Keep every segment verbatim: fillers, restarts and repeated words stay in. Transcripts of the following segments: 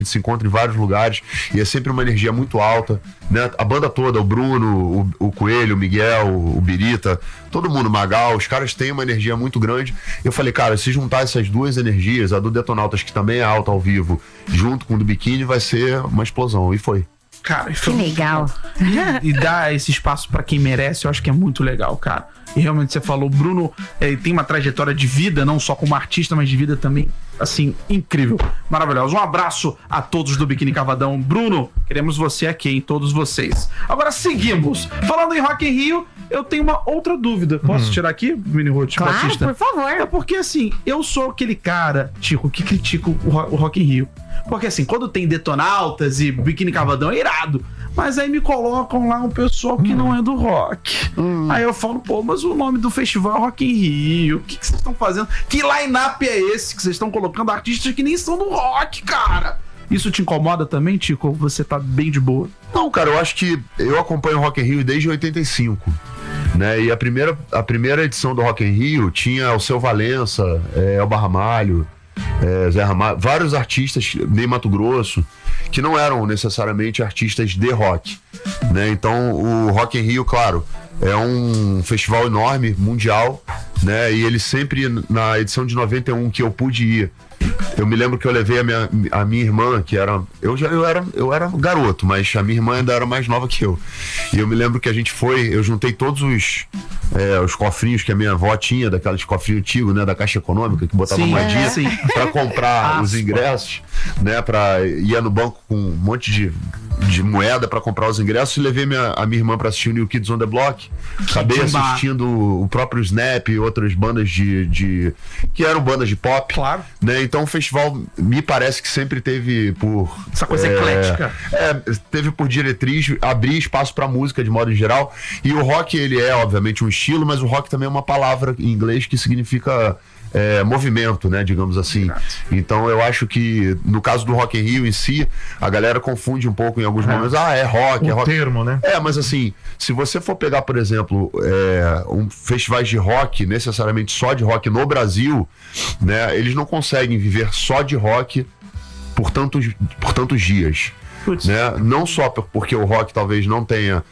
se encontra em vários lugares e é sempre uma energia muito alta, né? A banda toda, o Bruno, o, o Coelho, o Miguel, o, o Birita, todo mundo, o Magal, os caras têm uma energia muito grande. Eu falei, cara, se juntar essas duas energias, a do Detonautas, que também é alta ao vivo, junto com o do Biquíni, vai ser uma explosão. E foi. Cara, que legal. E, e dar esse espaço pra quem merece, eu acho que é muito legal, cara. E realmente você falou, o Bruno é, tem uma trajetória de vida, não só como artista, mas de vida também, assim, incrível, maravilhoso. Um abraço a todos do Biquíni Cavadão. Bruno, queremos você aqui, hein? Todos vocês. Agora seguimos. Falando em Rock in Rio, eu tenho uma outra dúvida. Posso hum. tirar aqui, Mini Ruth claro, Batista? Por favor. É porque, assim, eu sou aquele cara, Tico, que critica o, o Rock in Rio. Porque, assim, quando tem Detonautas e Biquíni Cavadão é irado. Mas aí me colocam lá um pessoal que hum. não é do rock. Hum. Aí eu falo, pô, mas o nome do festival é Rock in Rio. O que, que vocês estão fazendo? Que line-up é esse que vocês estão colocando artistas que nem são do rock, cara? Isso te incomoda também, Tico? Ou você tá bem de boa? Não, cara, eu acho que eu acompanho o Rock in Rio desde oitenta e cinco. Né? E a primeira, a primeira edição do Rock in Rio tinha Alceu Valença, é, Elba Ramalho, é, Zé Ramalho, vários artistas de Mato Grosso que não eram necessariamente artistas de rock, né? Então o Rock in Rio, claro, é um festival enorme, mundial, né? E ele sempre, na edição de noventa e um que eu pude ir, eu me lembro que eu levei a minha, a minha irmã, que era eu, já, eu era. eu era garoto, mas a minha irmã ainda era mais nova que eu. E eu me lembro que a gente foi, eu juntei todos os, é, os cofrinhos que a minha avó tinha, daqueles cofrinhos antigos, né, da Caixa Econômica, que botava moedinha, é. Pra comprar os ingressos, né, pra ir no banco com um monte de, de moeda pra comprar os ingressos, e levei minha, a minha irmã pra assistir o New Kids on the Block. Acabei assistindo o próprio Snap e outras bandas de, de que eram bandas de pop, claro, né? Então o festival me parece que sempre teve por essa coisa é, eclética, é, teve por diretriz abrir espaço pra música de modo geral. E o rock, ele é obviamente um estilo, mas o rock também é uma palavra em inglês que significa É, movimento, né, digamos assim. Então eu acho que no caso do Rock in Rio em si, a galera confunde um pouco em alguns é. momentos. Ah, é rock, o é rock. termo, né? É, mas assim, se você for pegar, por exemplo, é, um festivais de rock, necessariamente só de rock no Brasil, né, eles não conseguem viver só de rock por tantos, por tantos dias. Né? Não só porque o rock talvez não tenha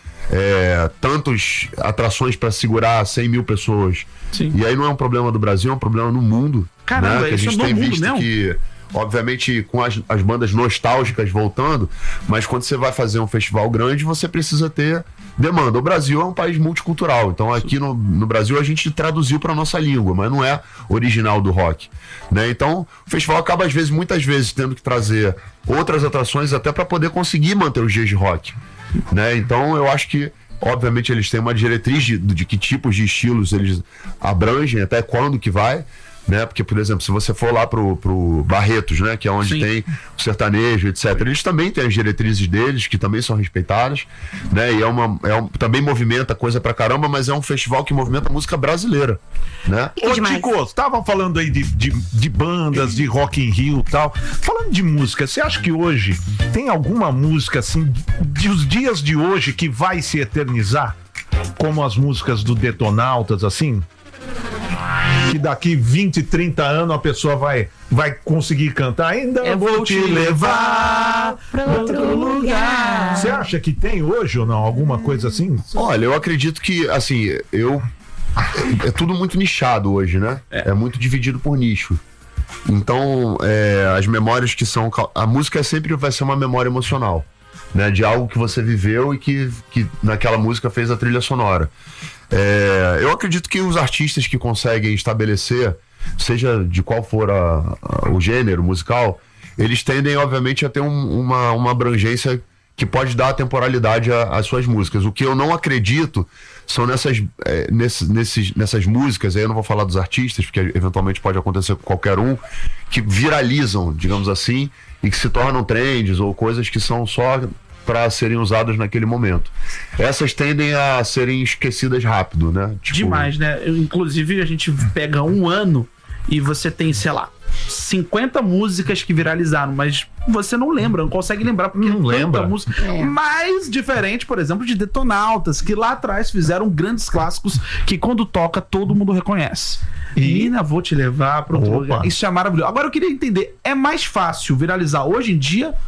é, tantas atrações para segurar cem mil pessoas. Sim. E aí não é um problema do Brasil, é um problema no mundo. Caramba, né? Que a gente isso tem no visto mundo, que, obviamente, com as, as bandas nostálgicas voltando, mas quando você vai fazer um festival grande, você precisa ter demanda. O Brasil é um país multicultural, então aqui no, no Brasil a gente traduziu para nossa língua, mas não é original do rock, né? Então o festival acaba às vezes, muitas vezes, tendo que trazer outras atrações até para poder conseguir manter os dias de rock, né? Então eu acho que obviamente eles têm uma diretriz de, de que tipos de estilos eles abrangem, até quando que vai, né? Porque, por exemplo, se você for lá pro, pro Barretos, né? Que é onde Sim. tem o sertanejo, etcétera. Eles também têm as diretrizes deles, que também são respeitadas, né? E é uma, é um, também movimenta coisa pra caramba, mas é um festival que movimenta a música brasileira, né? Ô, Tico, estavam falando aí de, de, de bandas, de Rock in Rio e tal. Falando de música, você acha que hoje tem alguma música, assim, dos dias de hoje que vai se eternizar? Como as músicas do Detonautas, assim? Que daqui vinte, trinta anos a pessoa vai, vai conseguir cantar. Ainda eu vou te levar pra outro lugar. Você acha que tem hoje ou não alguma coisa assim? Olha, eu acredito que, assim, eu é tudo muito nichado hoje, né? É, é muito dividido por nicho. Então, é, as memórias que são... A música sempre vai ser uma memória emocional, né? De algo que você viveu e que, que naquela música fez a trilha sonora. É, eu acredito que os artistas que conseguem estabelecer, seja de qual for a, a, o gênero musical, eles tendem, obviamente, a ter um, uma, uma abrangência que pode dar temporalidade às suas músicas. O que eu não acredito são nessas, é, nesse, nesses, nessas músicas, aí eu não vou falar dos artistas, porque eventualmente pode acontecer com qualquer um, que viralizam, digamos assim, e que se tornam trends ou coisas que são só para serem usadas naquele momento. Essas tendem a serem esquecidas rápido, né? Tipo... Demais, né? Eu, inclusive, a gente pega um ano e você tem, sei lá, cinquenta músicas que viralizaram, mas você não lembra, não consegue lembrar porque não lembra. música. É. Mais diferente, por exemplo, de Detonautas, que lá atrás fizeram grandes clássicos que quando toca todo mundo reconhece. E- Menina, vou te levar para outro Opa. lugar. Isso é maravilhoso. Agora eu queria entender, é mais fácil viralizar hoje em dia